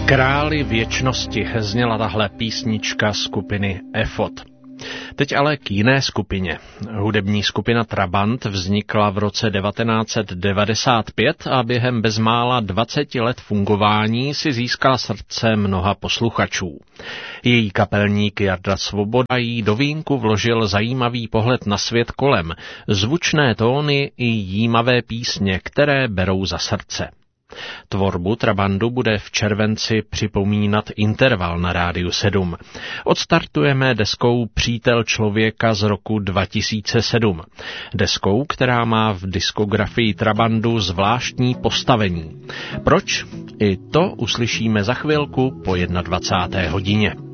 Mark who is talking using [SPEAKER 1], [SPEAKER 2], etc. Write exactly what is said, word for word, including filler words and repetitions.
[SPEAKER 1] Králi věčnosti zněla tahle písnička skupiny Efod. Teď ale k jiné skupině. Hudební skupina Trabant vznikla v roce devatenáct set devadesát pět a během bezmála dvaceti let fungování si získala srdce mnoha posluchačů. Její kapelník Jarda Svoboda jí do vínku vložil zajímavý pohled na svět kolem, zvučné tóny i jímavé písně, které berou za srdce. Tvorbu Trabantu bude v červenci připomínat Interval na Rádiu sedm. Odstartujeme deskou Přítel člověka z roku dva tisíce sedm. Deskou, která má v diskografii Trabantu zvláštní postavení. Proč? I to uslyšíme za chvilku po dvacáté jedné hodině.